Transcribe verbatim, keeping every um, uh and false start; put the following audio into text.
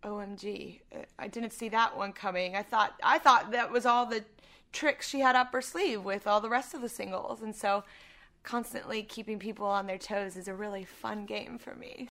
O M G, I didn't see that one coming. I thought I thought that was all the tricks she had up her sleeve with all the rest of the singles. And so constantly keeping people on their toes is a really fun game for me.